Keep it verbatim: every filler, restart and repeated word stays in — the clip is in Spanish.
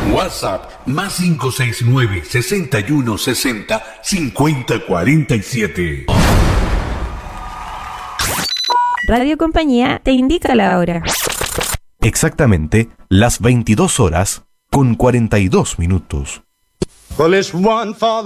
WhatsApp más cinco seis nueve, seis uno seis cero, cinco cero cuatro siete. Radio Compañía te indica la hora. Exactamente las veintidós horas con cuarenta y dos minutos. Well, it's one for the